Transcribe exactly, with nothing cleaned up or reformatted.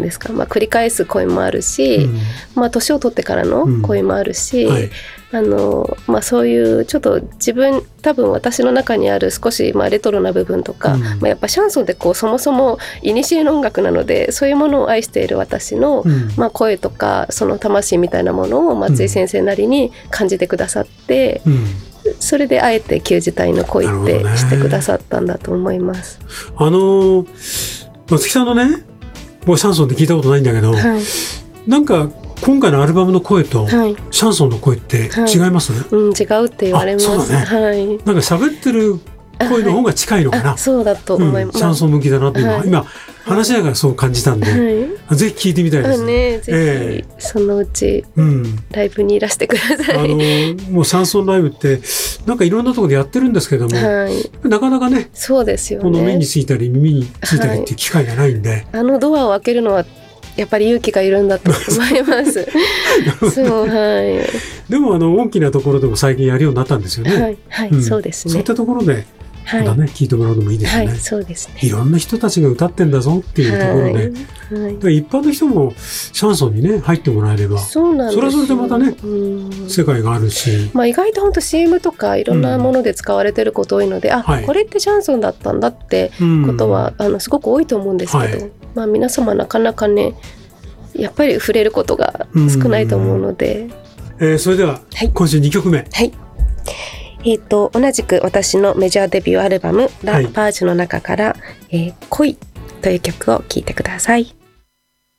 ですか、まあ、繰り返す恋もあるし、 うんまあ、年を取ってからの恋もあるし、 うんはいあのまあ、そういうちょっと自分多分私の中にある少しまあレトロな部分とか、 うんまあ、やっぱシャンソンってこうそもそも古の音楽なので、そういうものを愛している私の、 うんまあ、声とかその魂みたいなものを松井先生なりに感じてくださって、 うんそれであえて旧字体の恋ってなるほどねしてくださったんだと思います。 あのー松木さんのね、僕シャンソンって聞いたことないんだけど、 はい、 なんか今回のアルバムの声とはいシャンソンの声って違います、 うん、違うって言われます。 あそうだねはい、 なんか喋ってる声の方が近いのかな、 あそうだと思います。 うん、シャンソン向きだなっていうのは、 はい今話しながらそう感じたんで、 はい、 ぜひ聞いてみたいですあね、ぜひ、 ええそのうちうんライブにいらしてください。 あのーもうシャンソンライブってなんかいろんなところでやってるんですけども、 はい、 なかなかねそうですよね。 この目についたり耳についたりっていう機会がないんで、 あのドアを開けるのはやっぱり勇気がいるんだと思いますそうはいでもあの大きなところでも最近やるようになったんですよね。 はい、はいうんそうですね。 そういったところではい、 まだね聞いてもらうのもいいですよね、 はい、そうですね。 いろんな人たちが歌ってんだぞっていうところで、 はいはいだから一般の人もシャンソンにね入ってもらえればそうなんですよ。 それはそれでまたねうん世界があるし、 まあ、意外と本当 シーエム とかいろんなもので使われてること多いので、あ、 はいこれってシャンソンだったんだってことは、あのすごく多いと思うんですけど、 はいまあ、皆様なかなかねやっぱり触れることが少ないと思うので、 えー、それでははい今週にきょくめ、 はい、えー、と同じく私のメジャーデビューアルバム「ラ・はいパージュ」の中から、えー恋という曲を聴いてください。